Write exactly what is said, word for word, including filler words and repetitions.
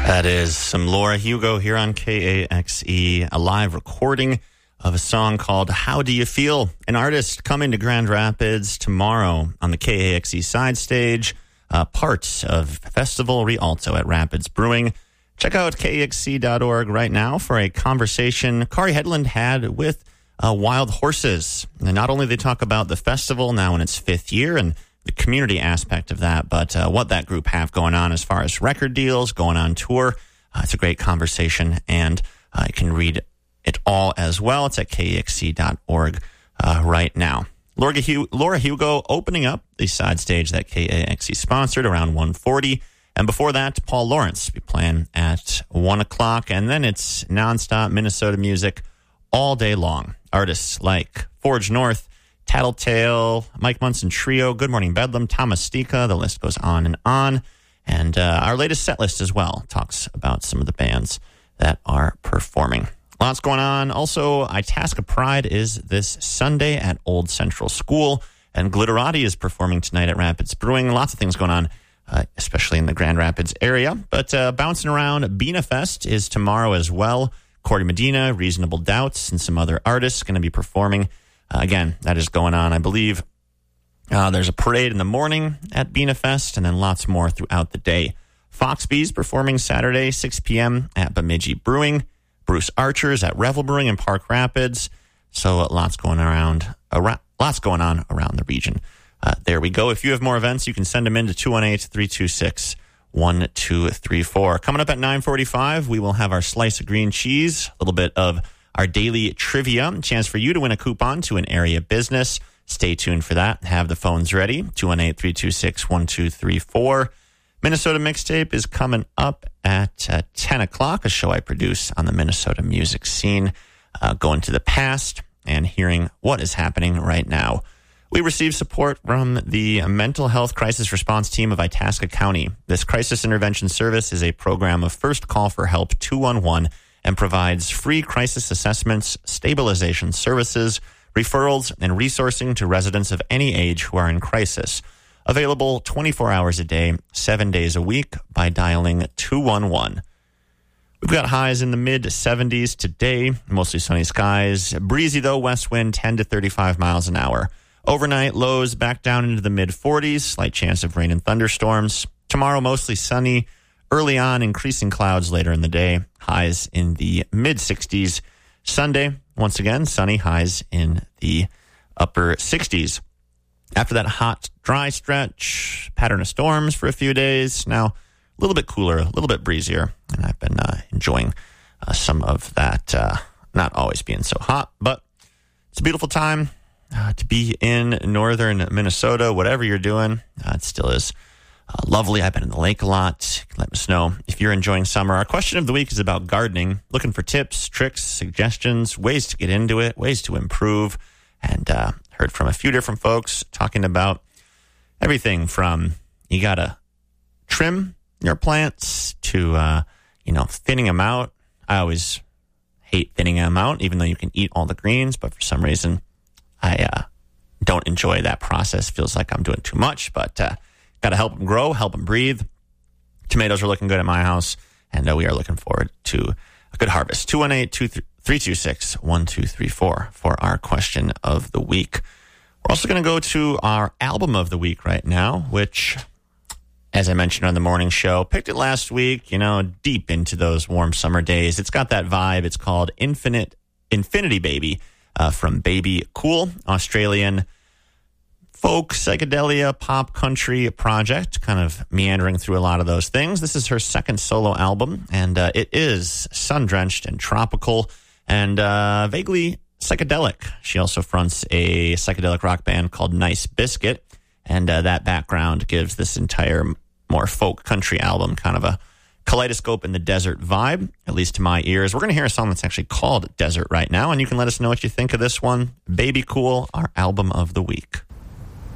That is some Laura Hugo here on K A X E, a live recording of a song called How Do You Feel? An artist coming to Grand Rapids tomorrow on the K A X E side stage, uh, part of Festival Rialto at Rapids Brewing. Check out K A X E dot org right now for a conversation Kari Headland had with uh, Wild Horses. And not only they talk about the festival now in its fifth year and the community aspect of that, but uh, what that group have going on as far as record deals, going on tour. Uh, it's a great conversation, and uh, you can read it all as well. It's at K A X E dot org uh, right now. Laura, Hu- Laura Hugo opening up the side stage that K A X E sponsored around one forty. And before that, Paul Lawrence will be playing at one o'clock. And then it's nonstop Minnesota music all day long. Artists like Forge North, Tattletale, Mike Munson Trio, Good Morning Bedlam, Thomas Stika, the list goes on and on. And uh, our latest set list as well talks about some of the bands that are performing. Lots going on. Also, Itasca Pride is this Sunday at Old Central School, and Glitterati is performing tonight at Rapids Brewing. Lots of things going on, uh, especially in the Grand Rapids area. But uh, bouncing around, Bina Fest is tomorrow as well. Corey Medina, Reasonable Doubts, and some other artists going to be performing. Uh, again, that is going on, I believe. Uh, there's a parade in the morning at Bina Fest, and then lots more throughout the day. Foxbee's performing Saturday, six p.m. at Bemidji Brewing. Bruce Archer's at Revel Brewing in Park Rapids. So uh, lots going around, around, lots going on around the region. Uh, there we go. If you have more events, you can send them in to two one eight, three two six, one two three four. Coming up at nine forty-five, we will have our slice of green cheese, a little bit of our daily trivia, a chance for you to win a coupon to an area business. Stay tuned for that. Have the phones ready. two one eight, three two six, one two three four. Minnesota Mixtape is coming up at uh, ten o'clock, a show I produce on the Minnesota music scene, uh, going to the past and hearing what is happening right now. We receive support from the Mental Health Crisis Response Team of Itasca County. This crisis intervention service is a program of First Call for Help two one one and provides free crisis assessments, stabilization services, referrals, and resourcing to residents of any age who are in crisis. Available twenty-four hours a day, seven days a week by dialing two one one. We've got highs in the mid seventies today, mostly sunny skies. Breezy, though, west wind ten to thirty-five miles an hour. Overnight lows back down into the mid forties, slight chance of rain and thunderstorms. Tomorrow, mostly sunny. Early on, increasing clouds later in the day. Highs in the mid sixties. Sunday, once again, sunny, highs in the upper sixties. After that hot, dry stretch, pattern of storms for a few days. Now, a little bit cooler, a little bit breezier, and I've been uh, enjoying uh, some of that, uh, not always being so hot, but it's a beautiful time uh, to be in northern Minnesota. Whatever you're doing, uh, it still is uh, lovely. I've been in the lake a lot. Let us know if you're enjoying summer. Our question of the week is about gardening, looking for tips, tricks, suggestions, ways to get into it, ways to improve, and uh, heard from a few different folks talking about everything from you got to trim your plants to, uh, you know, thinning them out. I always hate thinning them out, even though you can eat all the greens. But for some reason, I uh, don't enjoy that process. Feels like I'm doing too much, but uh, got to help them grow, help them breathe. Tomatoes are looking good at my house, and uh, we are looking forward to a good harvest. two one eight, three two six, one two three four for our question of the week. We're also going to go to our album of the week right now, which, as I mentioned on the morning show, picked it last week, you know, deep into those warm summer days. It's got that vibe. It's called Infinite Infinity Baby uh, from Baby Cool, Australian folk, psychedelia, pop country project, kind of meandering through a lot of those things. This is her second solo album, and uh, it is sun-drenched and tropical and uh, vaguely psychedelic. She also fronts a psychedelic rock band called Nice Biscuit, and uh, that background gives this entire more folk country album kind of a kaleidoscope in the desert vibe, at least to my ears. We're going to hear a song that's actually called Desert right now, and you can let us know what you think of this one. Baby Cool, our album of the week.